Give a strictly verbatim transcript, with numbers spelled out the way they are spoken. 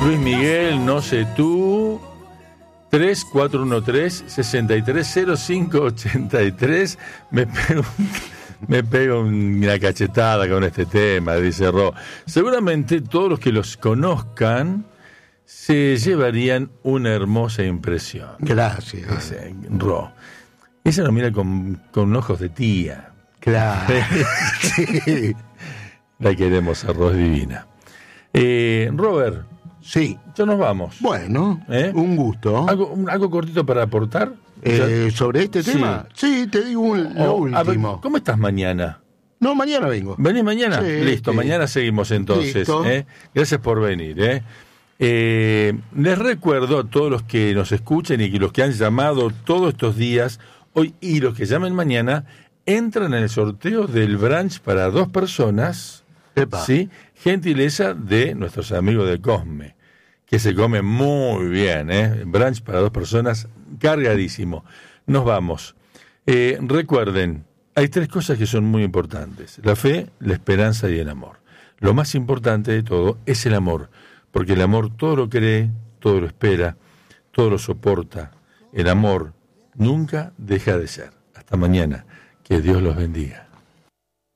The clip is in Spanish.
Luis Miguel, no sé tú. tres cuatro uno tres, seis tres cero cinco ocho tres. Me pego, me pego una cachetada con este tema, dice Ro. Seguramente todos los que los conozcan se llevarían una hermosa impresión. Gracias. Dice Ro. Ella nos mira con, con ojos de tía. Claro. Sí. La queremos a Ro, es divina. Eh, Robert. Sí. Ya nos vamos. Bueno, ¿Eh? un gusto. ¿Algo, un- ¿Algo cortito para aportar? Eh, ¿Sobre este Sí. tema? Sí, te digo un- lo Oh, a ver, último. ¿cómo estás mañana? No, mañana vengo. ¿Venís mañana? Sí, Listo, sí. mañana seguimos entonces. Listo. ¿eh? Gracias por venir. ¿eh? Eh, les recuerdo a todos los que nos escuchen y que los que han llamado todos estos días, hoy y los que llamen mañana, entran en el sorteo del brunch para dos personas. Epa. ¿Sí? Gentileza de nuestros amigos de Cosme, que se come muy bien, ¿eh? Brunch para dos personas, cargadísimo. Nos vamos. Eh, recuerden, hay tres cosas que son muy importantes: la fe, la esperanza y el amor. Lo más importante de todo es el amor, porque el amor todo lo cree, todo lo espera, todo lo soporta. El amor nunca deja de ser. Hasta mañana. Que Dios los bendiga.